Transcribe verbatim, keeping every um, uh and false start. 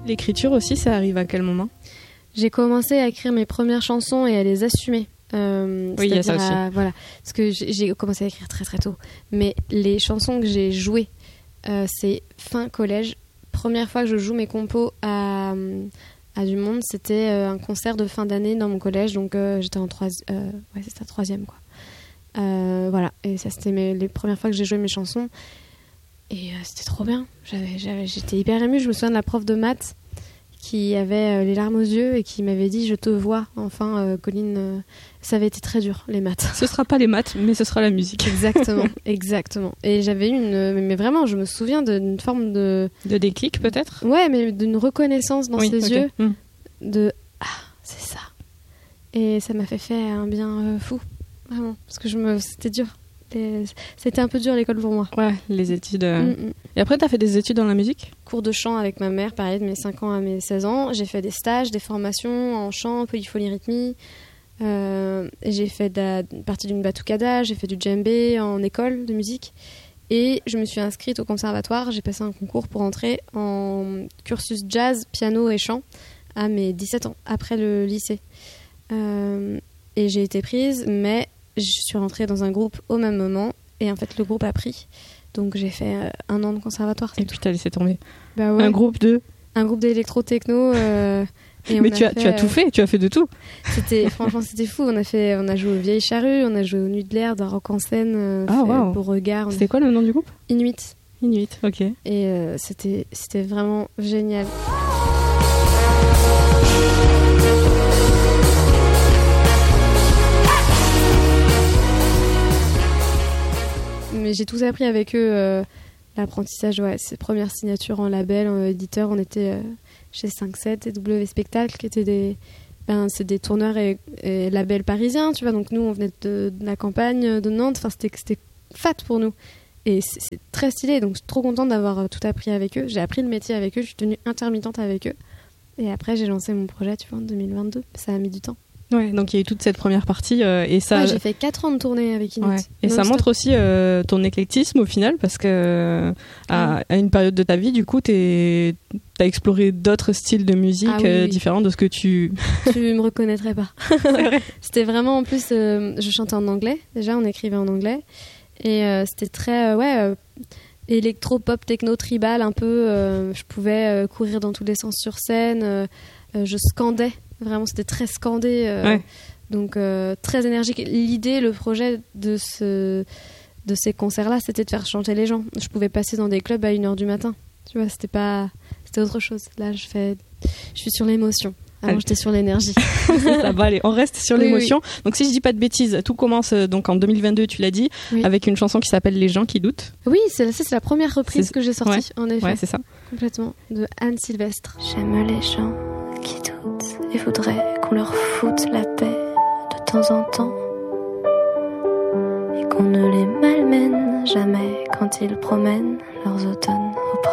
l'écriture aussi, ça arrive à quel moment ? J'ai commencé à écrire mes premières chansons et à les assumer. Euh, oui, il y a ça aussi. À, voilà, parce que j'ai, j'ai commencé à écrire très très tôt. Mais les chansons que j'ai jouées, euh, c'est fin collège. Première fois que je joue mes compos à, à du monde, c'était euh, un concert de fin d'année dans mon collège. Donc euh, j'étais en troisième, euh, ouais, c'était la troisième quoi. Euh, voilà, et ça c'était mes, les premières fois que j'ai joué mes chansons. Et euh, c'était trop bien. J'avais, j'avais, j'étais hyper émue. Je me souviens de la prof de maths qui avait euh, les larmes aux yeux et qui m'avait dit « Je te vois, enfin, euh, Colline. Euh, » Ça avait été très dur, les maths. Ce sera pas les maths, mais ce sera la musique. Exactement, exactement. Et j'avais eu une... Mais vraiment, je me souviens d'une forme de... De déclic, peut-être ? Ouais, mais d'une reconnaissance dans oui, ses okay. yeux. Mmh. De « Ah, c'est ça ». Et ça m'a fait faire un bien euh, fou, vraiment. Parce que je me... c'était dur. Et c'était un peu dur l'école pour moi. Ouais, les études. Euh... Mm-mm. Et après, t'as fait des études dans la musique ? Cours de chant avec ma mère, pareil, de mes cinq ans à mes seize ans. J'ai fait des stages, des formations en chant, polyphonie rythmie. Euh, j'ai fait de la, partie d'une batucada, j'ai fait du djembé en école de musique. Et je me suis inscrite au conservatoire. J'ai passé un concours pour entrer en cursus jazz, piano et chant à mes dix-sept ans, après le lycée. Euh, et j'ai été prise, mais... je suis rentrée dans un groupe au même moment et en fait le groupe a pris, donc j'ai fait euh, un an de conservatoire. Et puis t'as laissé tomber. Bah ouais. Un groupe de un groupe d'électro-techno euh, et mais on tu a as fait, tu as tout fait, tu as fait de tout. C'était franchement c'était fou. On a fait on a joué aux Vieilles Charrues, on a joué aux Nuits de l'air, d'un rock en scène, euh, ah, wow. Beauregard. C'était quoi le nom du groupe ? Inuit. Inuit, ok. Et euh, c'était c'était vraiment génial. Mais j'ai tout appris avec eux, euh, l'apprentissage, ouais, ses premières signatures en label, en éditeur. On était euh, chez cinq sept et W Spectacle, qui étaient des, ben, c'est des tourneurs et, et labels parisiens, tu vois. Donc nous, on venait de, de la campagne de Nantes, enfin, c'était, c'était fat pour nous. Et c'est, c'est très stylé, donc je suis trop contente d'avoir tout appris avec eux. J'ai appris le métier avec eux, je suis devenue intermittente avec eux. Et après, j'ai lancé mon projet, tu vois, en deux mille vingt-deux. Ça a mis du temps. Ouais, donc il y a eu toute cette première partie euh, et ça. Ouais, j'ai fait quatre ans de tournée avec Inuit. Ouais. Et non, ça montre aussi euh, ton éclectisme au final, parce que euh, à, ouais. à une période de ta vie, du coup, t'es, t'as exploré d'autres styles de musique ah, oui, euh, oui. différents de ce que tu. Tu me reconnaîtrais pas. C'était vraiment en plus, euh, je chantais en anglais. Déjà, on écrivait en anglais et euh, c'était très euh, ouais. Euh, électro, pop, techno, tribal, un peu. Euh, je pouvais euh, courir dans tous les sens sur scène. Euh, euh, je scandais. Vraiment, c'était très scandé. Euh, ouais. Donc, euh, très énergique. L'idée, le projet de, ce, de ces concerts-là, c'était de faire chanter les gens. Je pouvais passer dans des clubs à une heure du matin. Tu vois, c'était pas... C'était autre chose. Là, je fais... Je suis sur l'émotion. Avant, j'étais sur l'énergie. Ça va aller. On reste sur oui, l'émotion. Oui. Donc, si je dis pas de bêtises, tout commence donc en deux mille vingt-deux, tu l'as dit, oui. avec une chanson qui s'appelle Les gens qui doutent. Oui, c'est, c'est la première reprise c'est... que j'ai sortie, ouais. en effet. Ouais, c'est ça. Complètement. De Anne Sylvestre. J'aime les gens qui doutent et voudraient qu'on leur foute la paix de temps en temps. Et qu'on ne les malmène jamais quand ils promènent leurs automnes.